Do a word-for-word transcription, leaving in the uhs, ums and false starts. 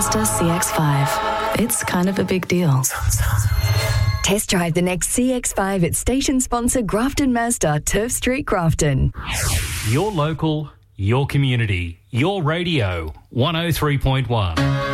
Mazda C X five. It's kind of a big deal. Test drive the next C X five at station sponsor Grafton Mazda, Turf Street, Grafton. Your local, your community, your radio, one oh three point one.